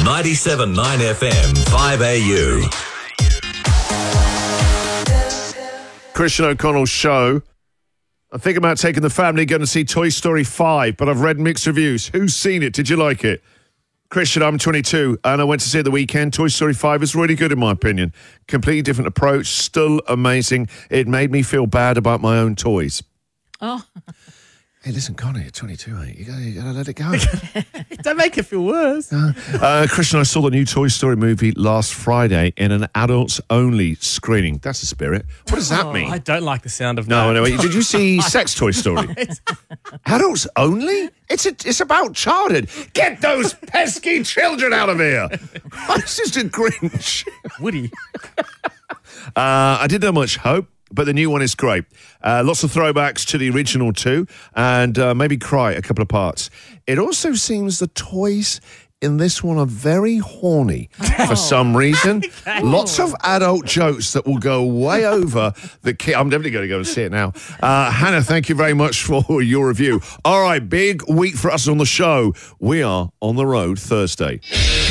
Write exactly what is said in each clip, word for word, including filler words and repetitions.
ninety-seven point nine F M, five A U. Christian O'Connell's show. I'm thinking about taking the family going to see Toy Story five, but I've read mixed reviews. Who's seen it? Did you like it? Christian, I'm twenty-two, and I went to see it the weekend. Toy Story five is really good, in my opinion. Completely different approach, still amazing. It made me feel bad about my own toys. Oh. Hey, listen, Connie, you're twenty-two, mate. You gotta, you gotta let it go. Don't make it feel worse. Uh, uh, Christian, I saw the new Toy Story movie last Friday in an adults-only screening. That's the spirit. What does that Oh, mean? I don't like the sound of No, that. no. Did you see Sex Toy Story? Adults only? It's a, it's about childhood. Get those pesky children out of here. It's just a Grinch. Woody. Uh, I didn't have much hope, but the new one is great. Uh, lots of throwbacks to the original too, and uh, maybe cry a couple of parts. It also seems the toys in this one are very horny for some reason. Lots of adult jokes that will go way over the kid. I'm definitely going to go and see it now. Uh, Hannah, thank you very much for your review. All right, big week for us on the show. We are on the road Thursday.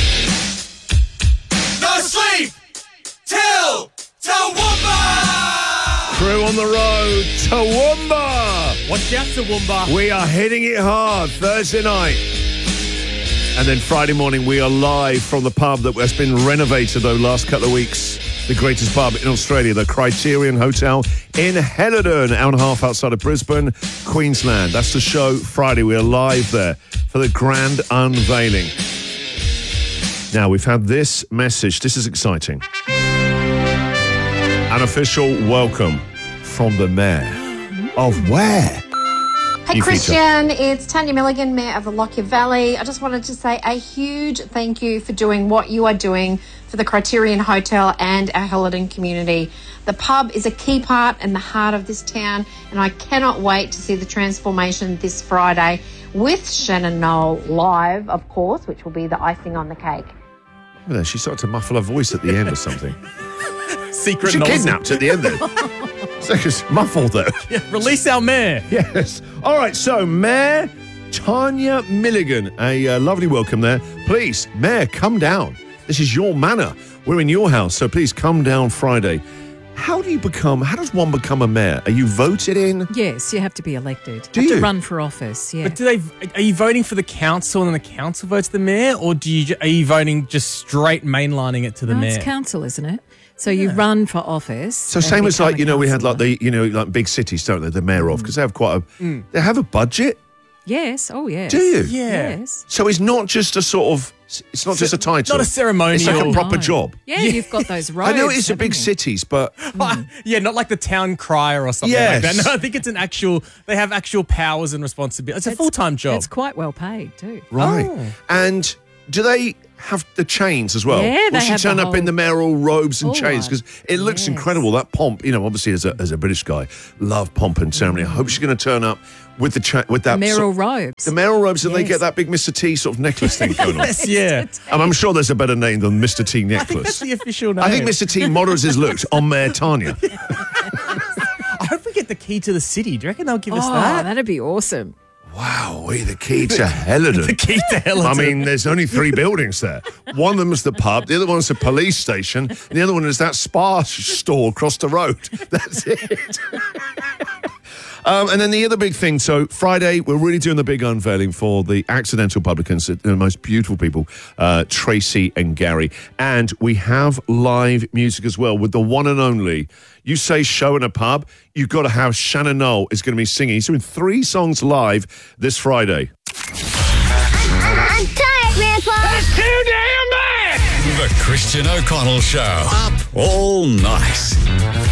No sleep till Toowoomba! Crew on the road, Toowoomba! Watch out, Toowoomba. We are hitting it hard Thursday night. And then Friday morning, we are live from the pub that has been renovated over the last couple of weeks. The greatest pub in Australia, the Criterion Hotel in Helidon, hour and a half outside of Brisbane, Queensland. That's the show Friday. We are live there for the grand unveiling. Now, we've had this message. This is exciting. An official welcome from the mayor of where? Hey You Christian, it's Tanya Milligan, Mayor of the Lockyer Valley. I just wanted to say a huge thank you for doing what you are doing for the Criterion Hotel and our Helidon community. The pub is a key part and the heart of this town, and I cannot wait to see the transformation this Friday with Shannon Knoll live, of course, which will be the icing on the cake. Look at her, she started to muffle her voice at the end or something. Secret She noise. kidnapped at the end there. So it's muffled there. Yeah, release our mayor. Yes. All right, so Mayor Tanya Milligan, a uh, lovely welcome there. Please, Mayor, come down. This is your manor. We're in your house, so please come down Friday. How do you become, how does one become a mayor? Are you voted in? Yes, you have to be elected. Do you have you? to run for office, yeah. But do they? Are you voting for the council and then the council votes the mayor, or do you? Are you voting just straight mainlining it to the no, mayor? it's council, isn't it? So you run for office. So and same as become like, a you know, we had like councillor. the, you know, like big cities, don't they? The mayor of, because they have quite a, they have a budget. Yes, oh yes. Do you? Yeah. Yes. So it's not just a sort of, it's not just a title. Not a ceremonial. It's like a proper No. job. Yeah, you've got those roads. I know it's a haven't big you? cities, but Yeah, not like the town crier or something Yes. like that. No, I think it's an actual. They have actual powers and responsibilities. It's a full time job. It's quite well paid too. right. Oh. And do they have the chains as well? Yeah, Will they she have turn the up in whole- the mayoral robes and All chains? right. Because it looks Yes. incredible. That pomp, you know, obviously as a as a British guy, love pomp and ceremony. I hope she's going to turn up with the cha- with that Mayoral sort- robes. the mayoral robes, and they Yes. get that big Mister T sort of necklace thing going on. Yes, yeah. And I'm sure there's a better name than Mister T I think that's necklace. the official name. I think Mister T models his looks on Mayor Tanya. I hope we get the key to the city. Do you reckon they'll give us Oh, that? that'd be awesome. Wow, we the key to Helidon. The key to Helidon. I mean, there's only three buildings there. One of them is the pub, the other one's the police station, and the other one is that spa store across the road. That's it. Um, and then the other big thing, so Friday, we're really doing the big unveiling for the Accidental Publicans, the most beautiful people, uh, Tracy and Gary. And we have live music as well with the one and only, you say show in a pub, you've got to have Shannon Knoll is going to be singing. He's doing three songs live this Friday. I'm tired, Grandpa. That's too damn bad! The Christian O'Connell Show. Up all night.